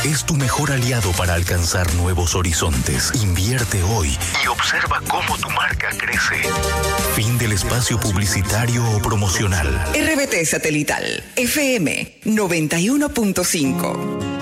es tu mejor aliado para alcanzar nuevos horizontes. Invierte hoy y observa cómo tu marca crece. Fin del espacio publicitario o promocional. RBT Satelital FM 91.5.